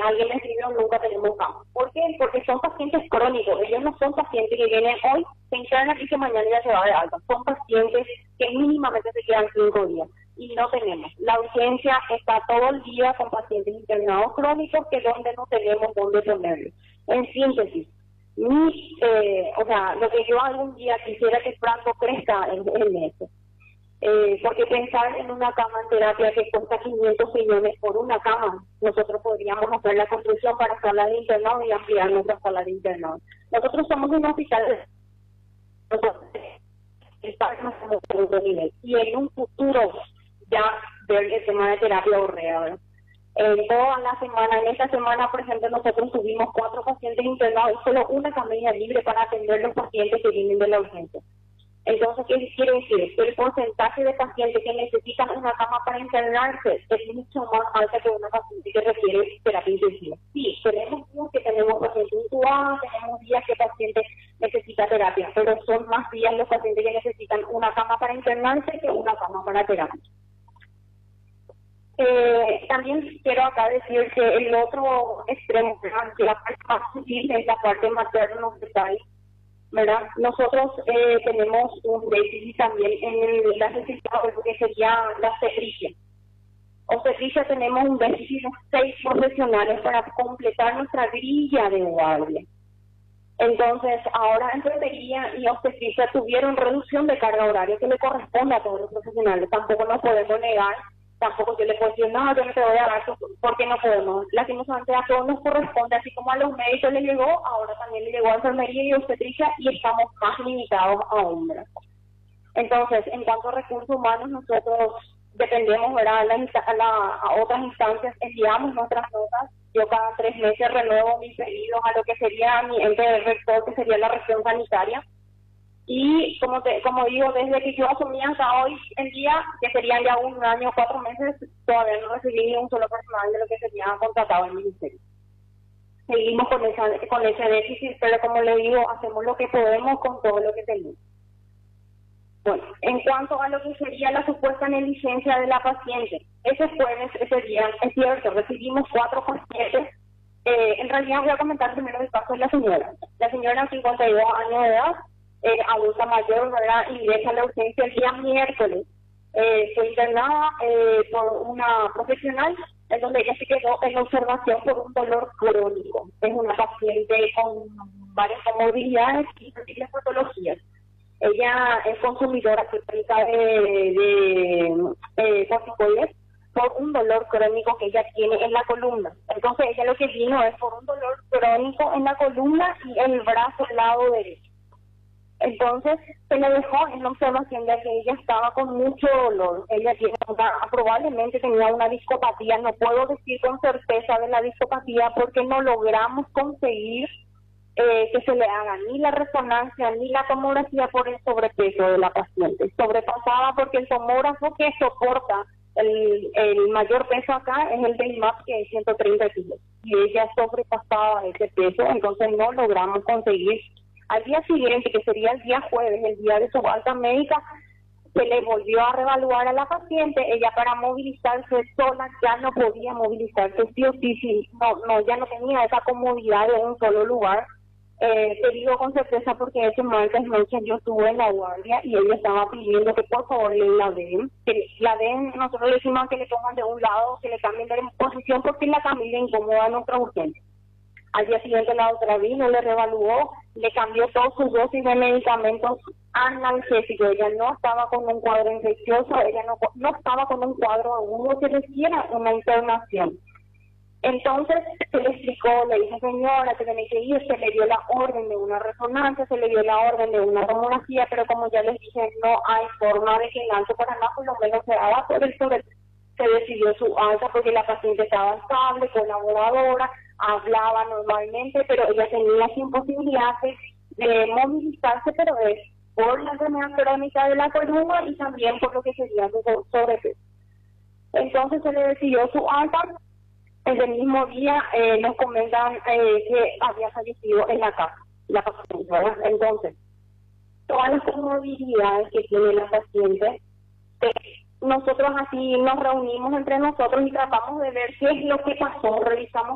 alguien le escribió, nunca tenemos cama. ¿Por qué? Porque son pacientes crónicos. Ellos no son pacientes que vienen hoy, se internan y que mañana ya se va de alta. Son pacientes que mínimamente se quedan 5 días. Y no tenemos. La urgencia está todo el día con pacientes internados crónicos que donde no tenemos dónde ponerlos. En síntesis, lo que yo algún día quisiera que Franco crezca en eso. Porque pensar en una cama en terapia que cuesta 500 millones por una cama, nosotros podríamos hacer la construcción para sala de internado y ampliar nuestra sala de internado. Nosotros somos un hospital, estamos en un segundo nivel, y en un futuro ya ver el tema de terapia urrea, ¿verdad? Toda la semana, en esta semana, por ejemplo, nosotros tuvimos 4 pacientes internados y solo una camilla libre para atender los pacientes que vienen de la urgencia. Entonces, ¿qué quiere decir? Que el porcentaje de pacientes que necesitan una cama para internarse es mucho más alto que una paciente que requiere terapia intensiva. Sí, tenemos días que tenemos pacientes intubados, tenemos días que el paciente necesita terapia, pero son más días los pacientes que necesitan una cama para internarse que una cama para terapia. También quiero acá decir que el otro extremo, que la parte más difícil es la parte materno-fetal, ¿verdad? Nosotros tenemos un déficit también en la necesidad de lo que sería la obstetricia. Obstetricia tenemos un déficit de 6 profesionales para completar nuestra grilla de guardia. Entonces, ahora enfermería y obstetricia tuvieron reducción de carga horaria que le corresponde a todos los profesionales. Tampoco nos podemos negar, tampoco yo le puedo decir, no, yo no te voy a dar, porque no podemos. Lastimosamente a todos nos corresponde, así como a los médicos les llegó, ahora también le llegó a enfermería y obstetricia y estamos más limitados aún, ¿verdad? Entonces, en cuanto a recursos humanos, nosotros dependemos, ¿verdad?, a otras instancias, enviamos nuestras notas. Yo cada 3 meses renuevo mis pedidos a lo que sería mi ente de rector, que sería la región sanitaria. Y como digo, desde que yo asumí hasta hoy en día, que serían ya 1 año, 4 meses, todavía no recibí ni un solo personal de lo que sería contratado en el ministerio. Seguimos con ese déficit, pero como le digo, hacemos lo que podemos con todo lo que tenemos. Bueno, en cuanto a lo que sería la supuesta negligencia de la paciente, ese jueves, ese día, es cierto, recibimos 4 pacientes. En realidad voy a comentar primero el caso de la señora. La señora, 52 años de edad, adulta mayor, ¿verdad?, ingresa a la urgencia el día miércoles. Fue internada por una profesional, en donde ella se quedó en observación por un dolor crónico. Es una paciente con varias comorbilidades y múltiples patologías. Ella es consumidora crónica de corticoides por un dolor crónico que ella tiene en la columna. Entonces ella lo que vino es por un dolor crónico en la columna y el brazo al lado derecho. Entonces se le dejó en la observación ya que ella estaba con mucho dolor. Ella probablemente tenía una discopatía. No puedo decir con certeza de la discopatía porque no logramos conseguir que se le haga ni la resonancia ni la tomografía por el sobrepeso de la paciente. Sobrepasaba porque el tomógrafo que soporta el mayor peso acá es el del MAP, que es 130 kilos. Y ella sobrepasaba ese peso, entonces no logramos conseguir. Al día siguiente, que sería el día jueves, el día de su alta médica, se le volvió a reevaluar a la paciente. Ella, para movilizarse sola ya no podía movilizarse, sí, ya no tenía esa comodidad de un solo lugar. Te digo con certeza porque ese martes noche yo estuve en la guardia y ella estaba pidiendo que por favor la den. Nosotros le decimos que le pongan de un lado, que le cambien de posición porque la camilla incomoda a nuestra urgencia. Al día siguiente la doctora vino, le reevaluó, le cambió todas sus dosis de medicamentos analgésicos. Ella no estaba con un cuadro infeccioso, ella no estaba con un cuadro agudo que requiera una internación. Entonces se le explicó, le dije, señora, que tiene que ir, se le dio la orden de una resonancia, se le dio la orden de una tomografía, pero como ya les dije, no hay forma de que el alto para nada, por lo menos se haga por el sobre. Se decidió su alta porque la paciente estaba estable, colaboradora, hablaba normalmente, pero ella tenía sin posibilidades de movilizarse, pero es por la enfermedad crónica de la columna y también por lo que sería su sobrepeso. Entonces se le decidió su alta. Ese mismo día nos comentan que había fallecido en la casa, la paciente, ¿verdad? Entonces, todas las comorbilidades que tiene la paciente, nosotros así nos reunimos entre nosotros y tratamos de ver qué es lo que pasó, revisamos